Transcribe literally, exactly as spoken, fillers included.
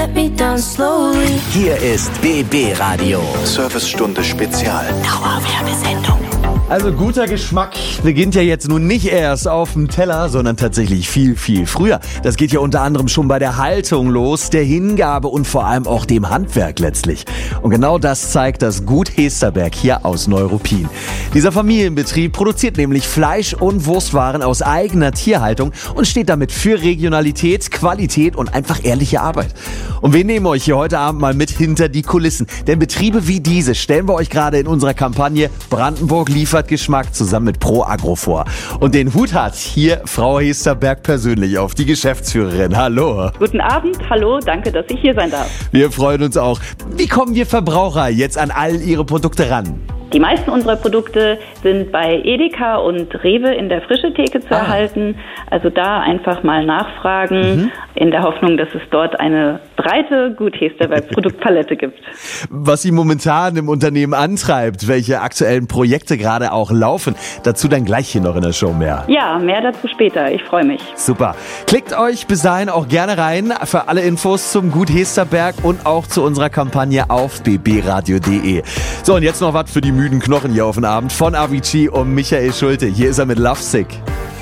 let me down slowly. Hier ist B B Radio. Servicestunde Spezial. Dauerwerbesendung. Also guter Geschmack beginnt ja jetzt nun nicht erst auf dem Teller, sondern tatsächlich viel, viel früher. Das geht ja unter anderem schon bei der Haltung los, der Hingabe und vor allem auch dem Handwerk letztlich. Und genau das zeigt das Gut Hesterberg hier aus Neuruppin. Dieser Familienbetrieb produziert nämlich Fleisch- und Wurstwaren aus eigener Tierhaltung und steht damit für Regionalität, Qualität und einfach ehrliche Arbeit. Und wir nehmen euch hier heute Abend mal mit hinter die Kulissen. Denn Betriebe wie diese stellen wir euch gerade in unserer Kampagne Brandenburg liefert Geschmack zusammen mit Pro Agro vor. Und den Hut hat hier Frau Hesterberg persönlich auf, die Geschäftsführerin. Hallo. Guten Abend, hallo, danke, dass ich hier sein darf. Wir freuen uns auch. Wie kommen wir Verbraucher jetzt an all ihre Produkte ran? Die meisten unserer Produkte sind bei Edeka und Rewe in der Frischetheke zu ah. erhalten. Also da einfach mal nachfragen, mhm. in der Hoffnung, dass es dort eine breite Gut Hesterberg Produktpalette gibt. Was Sie momentan im Unternehmen antreibt, welche aktuellen Projekte gerade auch laufen, dazu dann gleich hier noch in der Show mehr. Ja, mehr dazu später. Ich freue mich. Super. Klickt euch bis dahin auch gerne rein für alle Infos zum Gut Hesterberg und auch zu unserer Kampagne auf b b radio punkt d e. So, und jetzt noch was für die müden Knochen hier auf den Abend von Avicii und Michael Schulte. Hier ist er mit Lovesick.